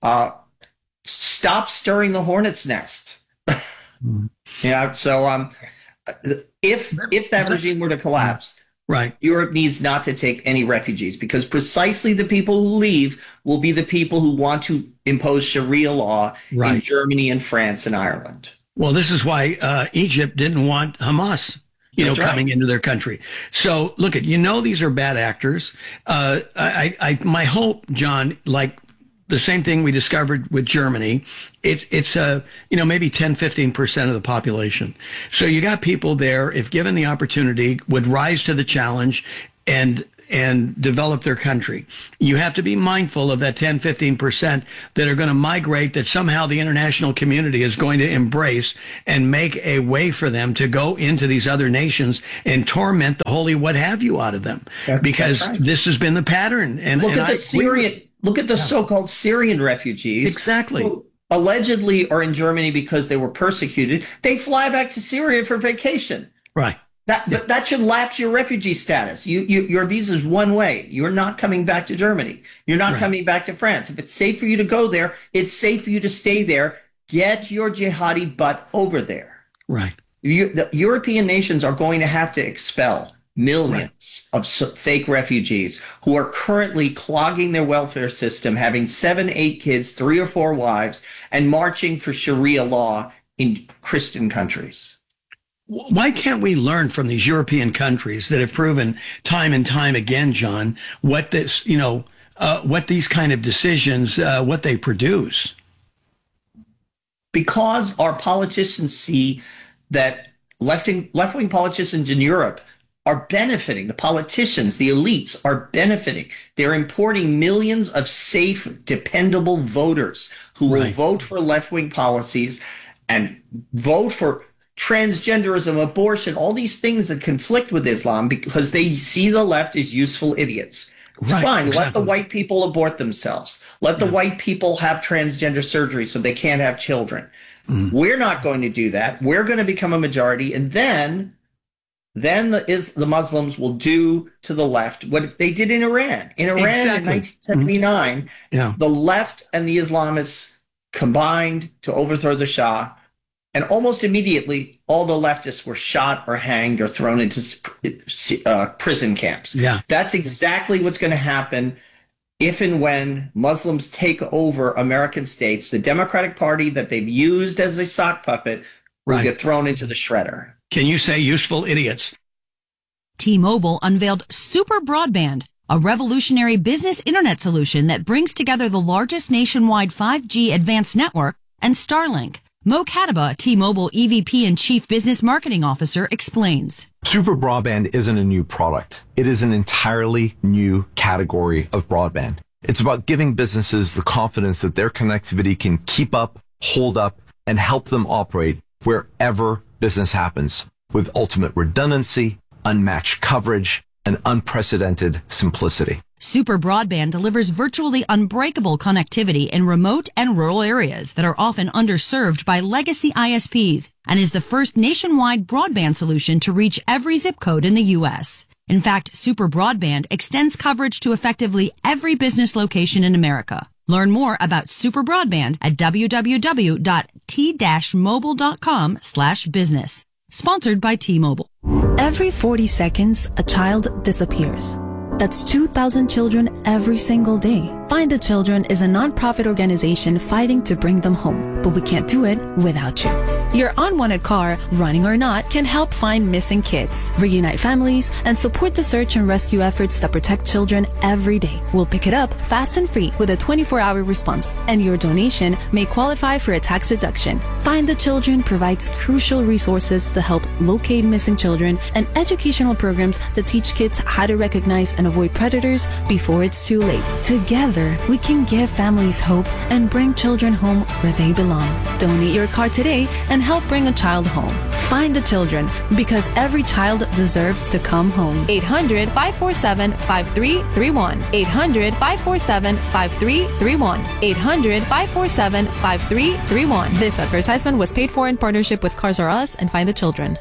Stop stirring the hornet's nest. Yeah. So if that regime were to collapse, Europe needs not to take any refugees, because precisely the people who leave will be the people who want to impose Sharia law in Germany and France and Ireland. Well, this is why Egypt didn't want Hamas, coming into their country. So look these are bad actors. My hope, John, like the same thing we discovered with Germany, it's maybe 10, 15% of the population. So you got people there, if given the opportunity, would rise to the challenge and develop their country. You have to be mindful of that 10, 15% that are going to migrate, that somehow the international community is going to embrace and make a way for them to go into these other nations and torment the holy what have you out of them. Because this has been the pattern. And look at the so-called Syrian refugees. Exactly. Who allegedly are in Germany because they were persecuted. They fly back to Syria for vacation. Right. But that should lapse your refugee status. Your visa is one way. You're not coming back to Germany. You're not coming back to France. If it's safe for you to go there, it's safe for you to stay there. Get your jihadi butt over there. Right. The European nations are going to have to expel millions of fake refugees who are currently clogging their welfare system, having 7, 8 kids, 3 or 4 wives, and marching for Sharia law in Christian countries. Why can't we learn from these European countries that have proven time and time again, John, what this, what these kind of decisions, what they produce? Because our politicians see that left-wing politicians in Europe are benefiting. The politicians, the elites are benefiting. They're importing millions of safe, dependable voters who will vote for left-wing policies and vote for transgenderism, abortion, all these things that conflict with Islam because they see the left as useful idiots. It's fine. Exactly. Let the white people abort themselves. Let the white people have transgender surgery so they can't have children. We're not going to do that. We're going to become a majority. And then the Muslims will do to the left what they did in Iran. In Iran in 1979, the left and the Islamists combined to overthrow the Shah. And almost immediately, all the leftists were shot or hanged or thrown into prison camps. Yeah. That's exactly what's going to happen if and when Muslims take over American states. The Democratic Party that they've used as a sock puppet will get thrown into the shredder. Can you say useful idiots? T-Mobile unveiled Super Broadband, a revolutionary business internet solution that brings together the largest nationwide 5G advanced network and Starlink. Mo Kataba, T-Mobile EVP and Chief Business Marketing Officer, explains. Super Broadband isn't a new product. It is an entirely new category of broadband. It's about giving businesses the confidence that their connectivity can keep up, hold up, and help them operate wherever business happens with ultimate redundancy, unmatched coverage, and unprecedented simplicity. Super Broadband delivers virtually unbreakable connectivity in remote and rural areas that are often underserved by legacy ISPs and is the first nationwide broadband solution to reach every zip code in the U.S. In fact, Super Broadband extends coverage to effectively every business location in America. Learn more about Super Broadband at www.t-mobile.com/business. Sponsored by T-Mobile. Every 40 seconds, a child disappears. That's 2,000 children every single day. Find the Children is a nonprofit organization fighting to bring them home, but we can't do it without you. Your unwanted car, running or not, can help find missing kids, reunite families, and support the search and rescue efforts that protect children every day. We'll pick it up fast and free with a 24-hour response, and your donation may qualify for a tax deduction. Find the Children provides crucial resources to help locate missing children and educational programs to teach kids how to recognize and avoid predators before it's too late. Together, we can give families hope and bring children home where they belong. Donate your car today and help bring a child home. Find the Children, because every child deserves to come home. 800-547-5331. 800-547-5331. 800-547-5331. This advertisement was paid for in partnership with Cars R Us and Find the Children.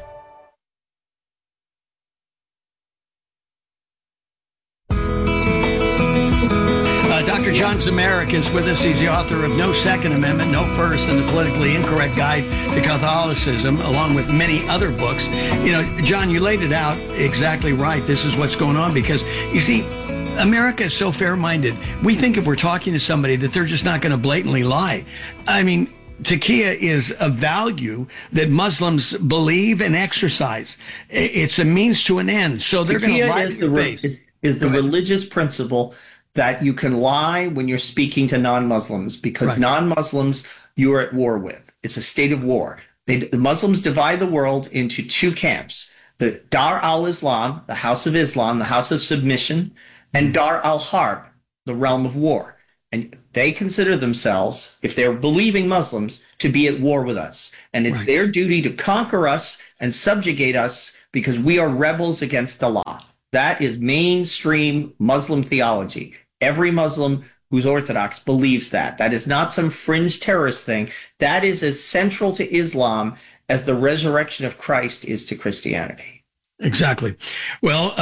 Dr. John Zamarik is with us. He's the author of No Second Amendment, No First, and the Politically Incorrect Guide to Catholicism, along with many other books. You know, John, you laid it out exactly right. This is what's going on because, you see, America is so fair-minded. We think if we're talking to somebody that they're just not going to blatantly lie. I mean, taqiyya is a value that Muslims believe and exercise. It's a means to an end. So they're going to lie to your face. Is the religious principle that you can lie when you're speaking to non-Muslims, because non-Muslims you're at war with. It's a state of war. The Muslims divide the world into two camps: the Dar al-Islam, the House of Islam, the House of Submission, and Dar al-Harb, the realm of war. And they consider themselves, if they're believing Muslims, to be at war with us. And it's their duty to conquer us and subjugate us because we are rebels against Allah. That is mainstream Muslim theology. Every Muslim who's Orthodox believes that. That is not some fringe terrorist thing. That is as central to Islam as the resurrection of Christ is to Christianity. Exactly. Well,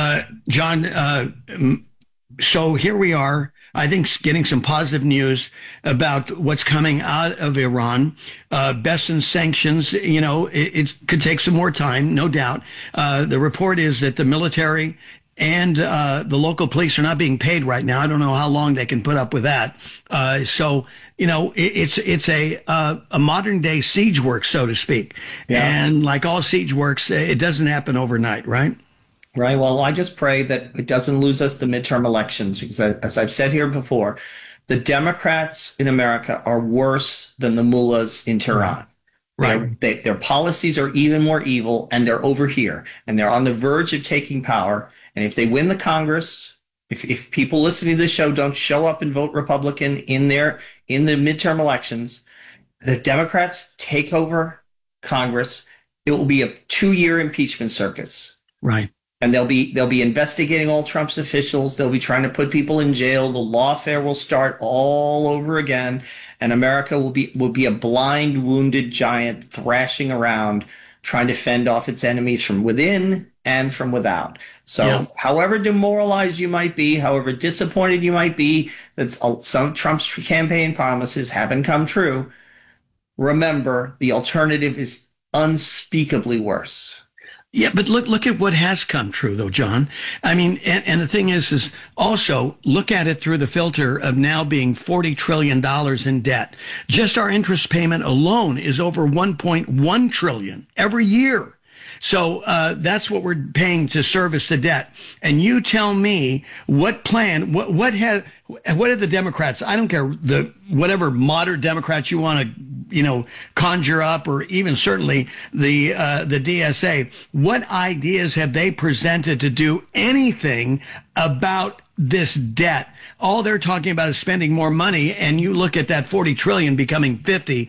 John, so here we are, I think, getting some positive news about what's coming out of Iran. Besson sanctions, it could take some more time, no doubt. The report is that the military and the local police are not being paid right now. I don't know how long they can put up with that. So it's a modern day siege work, so to speak. Yeah. And like all siege works, it doesn't happen overnight, right? Right. Well, I just pray that it doesn't lose us the midterm elections, because as I've said here before, the Democrats in America are worse than the mullahs in Tehran. Right. Their policies are even more evil, and they're over here, and they're on the verge of taking power. And if they win the Congress, if people listening to this show don't show up and vote Republican in the midterm elections, the Democrats take over Congress. It will be a 2-year impeachment circus. Right. And they'll be investigating all Trump's officials. They'll be trying to put people in jail. The lawfare will start all over again, and America will be a blind, wounded giant thrashing around, trying to fend off its enemies from within and from without. So, however demoralized you might be, however disappointed you might be that some of Trump's campaign promises haven't come true, remember the alternative is unspeakably worse. Yeah, but look at what has come true, though, John. I mean, and the thing is also look at it through the filter of now being $40 trillion in debt. Just our interest payment alone is over $1.1 trillion every year. So that's what we're paying to service the debt. And you tell me what plan, what are the Democrats? I don't care whatever moderate Democrats you want to, conjure up, or even certainly the DSA. What ideas have they presented to do anything about this debt? All they're talking about is spending more money, and you look at that 40 trillion becoming 50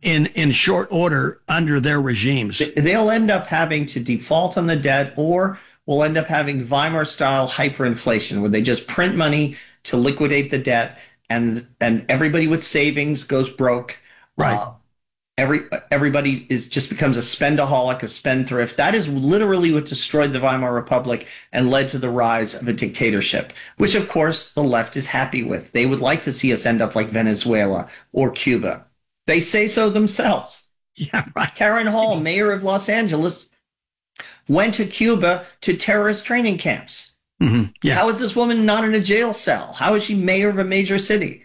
in short order under their regimes. They'll end up having to default on the debt, or we'll end up having Weimar-style hyperinflation, where they just print money to liquidate the debt, and everybody with savings goes broke. Right. Everybody just becomes a spendaholic, a spendthrift. That is literally what destroyed the Weimar Republic and led to the rise of a dictatorship, which, of course, the left is happy with. They would like to see us end up like Venezuela or Cuba. They say so themselves. Yeah, right. Karen Hall, mayor of Los Angeles, went to Cuba to terrorist training camps. Mm-hmm. Yeah. How is this woman not in a jail cell? How is she mayor of a major city?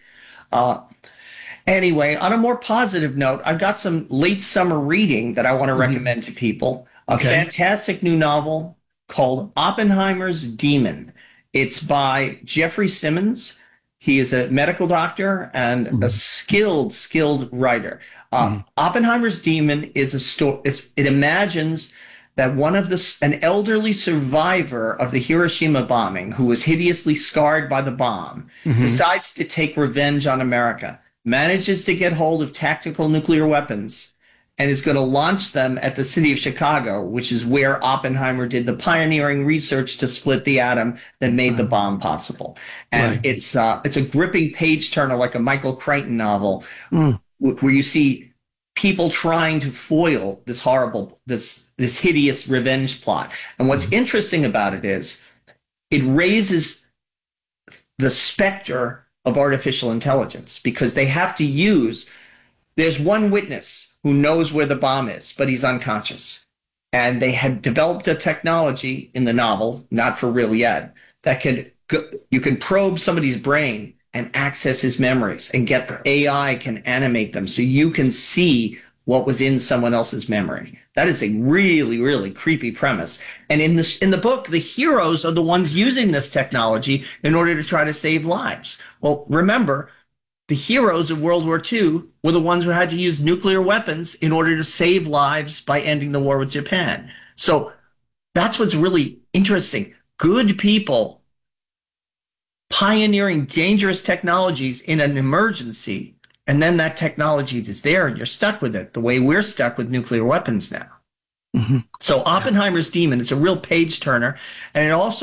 Anyway, on a more positive note, I've got some late summer reading that I want to recommend to people. A fantastic new novel called Oppenheimer's Demon. It's by Jeffrey Simmons. He is a medical doctor and a skilled writer. Oppenheimer's Demon is a story. It imagines that an elderly survivor of the Hiroshima bombing, who was hideously scarred by the bomb, decides to take revenge on America, manages to get hold of tactical nuclear weapons, and is going to launch them at the city of Chicago, which is where Oppenheimer did the pioneering research to split the atom that made the bomb possible. And it's a gripping page turner, like a Michael Crichton novel, where you see people trying to foil this hideous revenge plot. And what's interesting about it is it raises the specter of artificial intelligence, because they have to there's one witness who knows where the bomb is, but he's unconscious. And they had developed a technology in the novel, not for real yet, that you can probe somebody's brain and access his memories and get the AI can animate them so you can see what was in someone else's memory. That is a really, really creepy premise. And in the book, the heroes are the ones using this technology in order to try to save lives. Well, remember, the heroes of World War II were the ones who had to use nuclear weapons in order to save lives by ending the war with Japan. So that's what's really interesting. Good people pioneering dangerous technologies in an emergency, and then that technology is there and you're stuck with it the way we're stuck with nuclear weapons now. So Oppenheimer's Demon is a real page turner, and it also